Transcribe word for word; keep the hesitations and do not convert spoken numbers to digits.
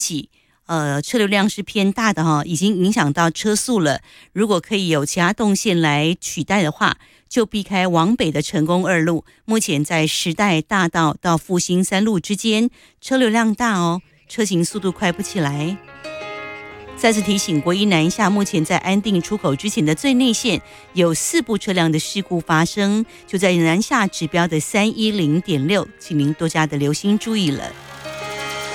起呃，车流量是偏大的哈，已经影响到车速了。如果可以有其他动线来取代的话，就避开往北的成功二路。目前在时代大道到复兴三路之间，车流量大哦，车行速度快不起来。再次提醒，国一南下目前在安定出口之前的最内线有四部车辆的事故发生，就在南下指标的三一零点六，请您多加的留心注意了。